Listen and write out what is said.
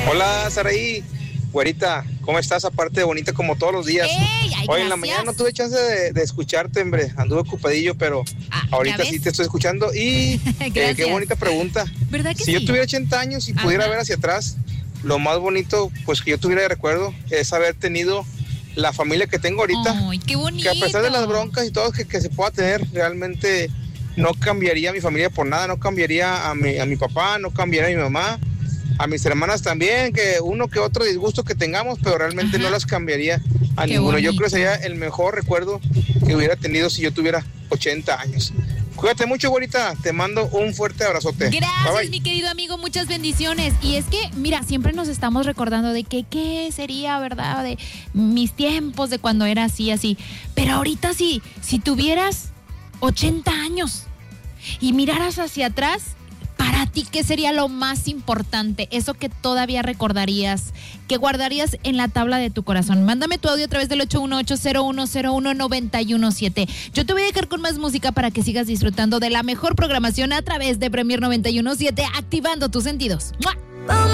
Hola, Saraí, güerita, ¿cómo estás? Aparte de bonita como todos los días. ¡Ey! Ay, Hoy en la gracias. mañana no tuve chance de escucharte, hombre. Anduve ocupadillo, pero ahorita sí te estoy escuchando. Y qué bonita pregunta. ¿Verdad que si yo sí? tuviera 80 años y pudiera ver hacia atrás, lo más bonito pues que yo tuviera de recuerdo es haber tenido la familia que tengo ahorita. ¡Ay, qué bonito! Que a pesar de las broncas y todo que se pueda tener, realmente no cambiaría a mi familia por nada. No cambiaría a mi papá, no cambiaría a mi mamá, a mis hermanas también, que uno que otro disgusto que tengamos, pero realmente no las cambiaría a ninguno. bonito. Yo creo que sería el mejor recuerdo que hubiera tenido si yo tuviera 80 años. Cuídate mucho, güerita. Te mando un fuerte abrazote. Gracias, Bye, bye. mi querido amigo. Muchas bendiciones. Y es que, mira, siempre nos estamos recordando de que qué sería, ¿verdad? De mis tiempos, de cuando era así. Pero ahorita sí, si tuvieras 80 años y miraras hacia atrás, para ti, ¿qué sería lo más importante? Eso que todavía recordarías, que guardarías en la tabla de tu corazón. Mándame tu audio a través del 818-0101-917. Yo te voy a dejar con más música para que sigas disfrutando de la mejor programación a través de Premier 917, activando tus sentidos. ¡Mua!